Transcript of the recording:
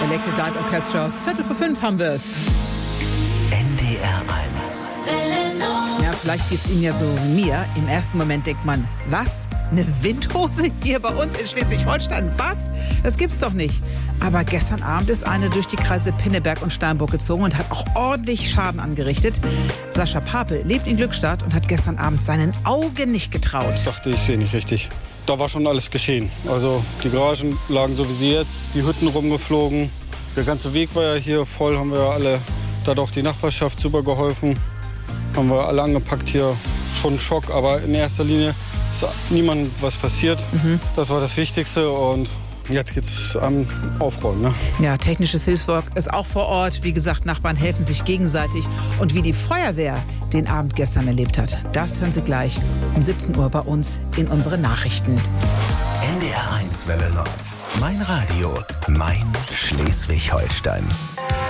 Electric Light Orchestra. 4:45 haben wir es. NDR 1. Ja, vielleicht geht's Ihnen ja so wie mir. Im ersten Moment denkt man, was? Eine Windhose hier bei uns in Schleswig-Holstein? Was? Das gibt's doch nicht. Aber gestern Abend ist eine durch die Kreise Pinneberg und Steinburg gezogen und hat auch ordentlich Schaden angerichtet. Sascha Pape lebt in Glückstadt und hat gestern Abend seinen Augen nicht getraut. Ich dachte, ich sehe nicht richtig. Da war schon alles geschehen. Also die Garagen lagen so wie sie jetzt, die Hütten rumgeflogen. Der ganze Weg war ja hier voll, haben wir alle, da hat auch die Nachbarschaft super geholfen. Haben wir alle angepackt hier, schon Schock, aber in erster Linie ist niemandem was passiert. Das war das Wichtigste und jetzt geht's am Aufräumen. Ne? Ja, technisches Hilfswerk ist auch vor Ort. Wie gesagt, Nachbarn helfen sich gegenseitig. Und wie die Feuerwehr den Abend gestern erlebt hat, das hören Sie gleich um 17 Uhr bei uns in unseren Nachrichten. NDR 1 Welle Nord. Mein Radio, mein Schleswig-Holstein.